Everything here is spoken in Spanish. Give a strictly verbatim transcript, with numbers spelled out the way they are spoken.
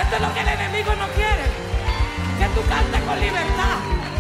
Esto es lo que el enemigo no quiere. Que tú cantes con libertad.